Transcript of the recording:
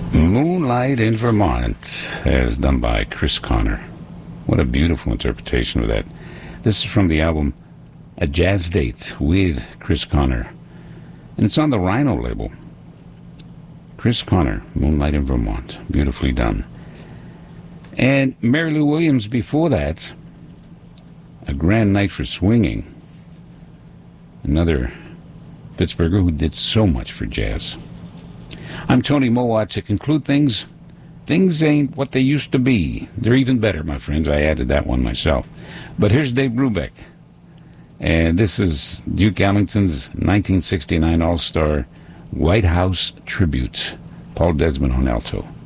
Moonlight in Vermont, as done by Chris Connor. What a beautiful interpretation of that. This is from the album A Jazz Date with Chris Connor. And it's on the Rhino label. Chris Connor, Moonlight in Vermont. Beautifully done. And Mary Lou Williams before that, A Grand Night for Swinging. Another Pittsburgher who did so much for jazz. I'm Tony Mowat. To conclude things ain't what they used to be. They're even better, my friends. I added that one myself. But here's Dave Brubeck. And this is Duke Ellington's 1969 All-Star White House Tribute. Paul Desmond on alto.